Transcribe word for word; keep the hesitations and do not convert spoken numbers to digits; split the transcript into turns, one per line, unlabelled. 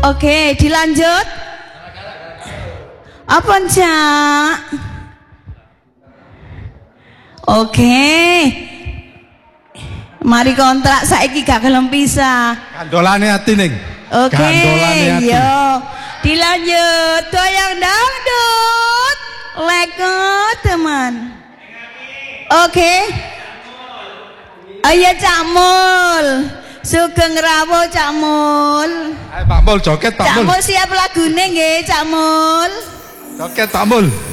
Oke, dilanjut. Apa Cak? Oke. Mari kontrak saiki gak gelem pisah.
Kandolane ati ning.
Oke, yo. Dilanjut goyang dangdut. Leko teman. Oke. Ayo Cak Mul. Sugeng rawuh Cak Mul.
Ayo Pak Mul joget Pak Mul.
Cak Mul siap lagune nggih Cak Mul.
Joget Pak Mul.